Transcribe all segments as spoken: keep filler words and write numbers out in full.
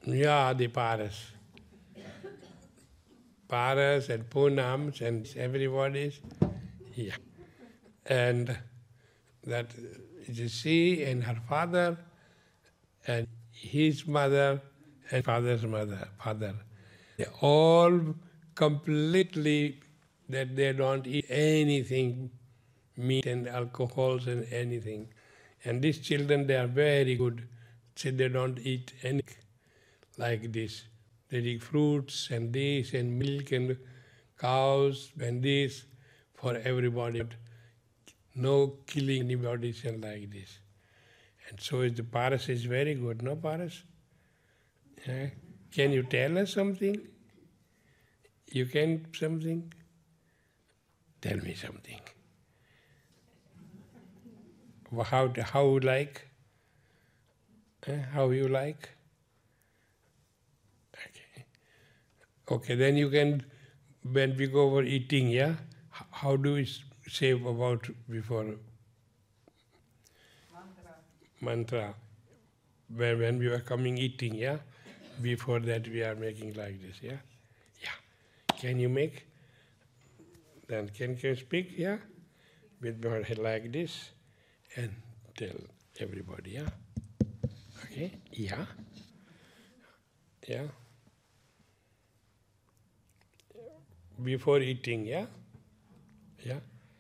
Yeah, the Paras. Paras and Poonams and everybody's. Yeah. And that is she and her father and his mother and father's mother, father. They all completely that they don't eat anything, meat and alcohols and anything. And these children, they are very good. So they don't eat anything like this. They eat fruits and this and milk and cows and this for everybody. No killing anybody and like this. And so is the Paras is very good, no Paras? Yeah. Can you tell us something? You can something? Tell me something. How how you like? Eh? How you like? Okay. Okay, then you can, when we go over eating, yeah? How do we say about before? Mantra. Mantra. When, when we are coming eating, yeah? Before that we are making like this, yeah? Yeah. Can you make? Then can you speak, yeah? With your head like this and tell everybody, yeah? Okay? Yeah? Yeah? Before eating, yeah? Yeah?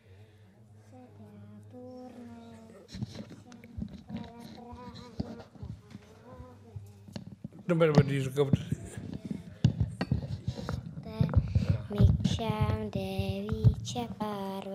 No matter what is go. Miksham Devi Cha Parvati